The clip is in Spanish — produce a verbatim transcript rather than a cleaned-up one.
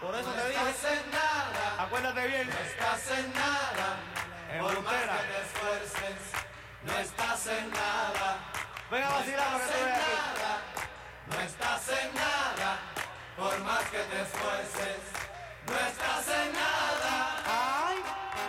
Por eso no te estás dije, en nada, acuérdate bien. no estás en nada, En por más Montera. que te esfuerces, no estás en nada. Venga a No vacilar para que estás te en veas aquí. nada, no estás en nada, por más que te esfuerces.